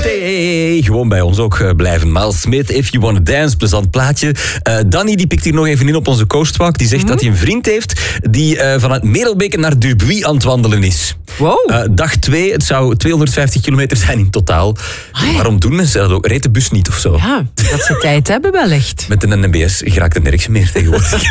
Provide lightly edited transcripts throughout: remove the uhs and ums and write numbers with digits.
Hey, gewoon bij ons ook blijven. Miles Smith, If You Wanna Dance, plezant plaatje. Danny die pikt hier nog even in op onze coastwalk. Die zegt dat hij een vriend heeft die vanuit Merelbeke naar Dubuis aan het wandelen is. Wow. Dag 2, het zou 250 kilometer zijn in totaal. Waarom doen mensen dat ook? Reed de bus niet of zo? Ja, dat ze tijd hebben wellicht. Met een NMBS geraakt er nergens meer tegenwoordig.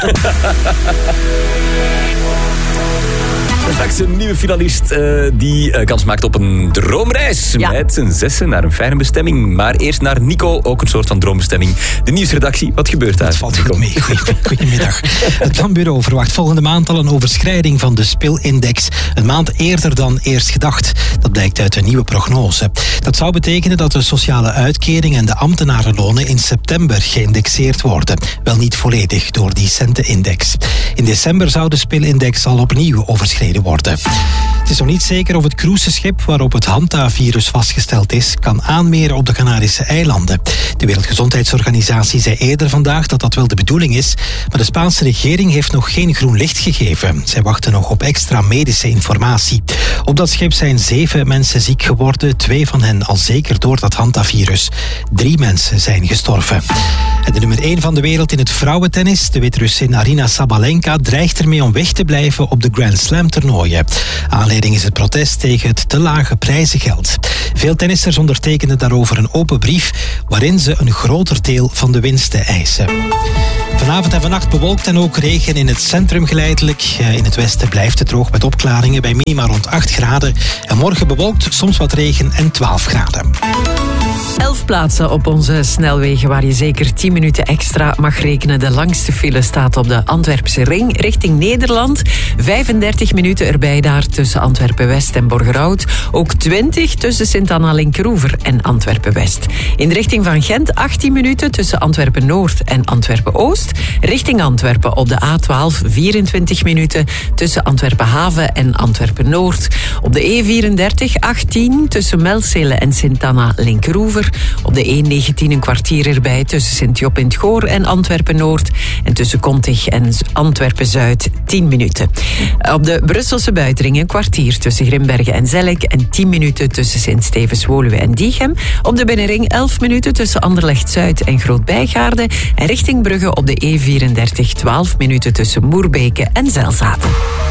Straks een nieuwe finalist die kans maakt op een droomreis. Ja. Met zijn 6 naar een fijne bestemming. Maar eerst naar Nico, ook een soort van droombestemming. De nieuwsredactie, wat gebeurt daar? Het valt goed mee. Goedemiddag. Het Planbureau verwacht volgende maand al een overschrijding van de spilindex. Een maand eerder dan eerst gedacht. Dat blijkt uit een nieuwe prognose. Dat zou betekenen dat de sociale uitkering en de ambtenarenlonen in september geïndexeerd worden. Wel niet volledig door die centenindex. In december zou de spilindex al opnieuw overschreden worden. Het is nog niet zeker of het cruiseschip waarop het Hanta-virus vastgesteld is, kan aanmeren op de Canarische eilanden. De Wereldgezondheidsorganisatie zei eerder vandaag dat dat wel de bedoeling is, maar de Spaanse regering heeft nog geen groen licht gegeven. Zij wachten nog op extra medische informatie. Op dat schip zijn 7 mensen ziek geworden, 2 van hen al zeker door dat Hanta-virus. 3 mensen zijn gestorven. En de nummer 1 van de wereld in het vrouwentennis, de Wit-Russin Aryna Sabalenka, dreigt ermee om weg te blijven op de Grand Slam toernooien. Aanleiding is het protest tegen het te lage prijzengeld. Veel tennissers ondertekenden daarover een open brief waarin ze een groter deel van de winsten eisen. Vanavond en vannacht bewolkt en ook regen in het centrum geleidelijk. In het westen blijft het droog met opklaringen bij minima rond 8 graden. En morgen bewolkt, soms wat regen en 12 graden. 11 plaatsen op onze snelwegen waar je zeker 10 minuten extra mag rekenen. De langste file staat op de Antwerpse ring richting Nederland. 35 minuten erbij daar tussen Antwerpen-West en Borgerhout. Ook 20 tussen Sint-Anna-Linkeroever en Antwerpen-West. In de richting van Gent 18 minuten tussen Antwerpen-Noord en Antwerpen-Oost. Richting Antwerpen op de A12 24 minuten tussen Antwerpen-Haven en Antwerpen-Noord. Op de E34 18 tussen Melzele en Sint-Anna-Linkeroever. Op de E19 een kwartier erbij tussen Sint-Job in het Goor en Antwerpen-Noord. En tussen Kontig en Antwerpen-Zuid 10 minuten. Op de Brusselse buitenring een kwartier tussen Grimbergen en Zellik. En 10 minuten tussen Sint-Stevens-Woluwe en Diegem. Op de binnenring 11 minuten tussen Anderlecht-Zuid en Groot-Bijgaarde. En richting Brugge op de E34 12 minuten tussen Moerbeke en Zelzaten.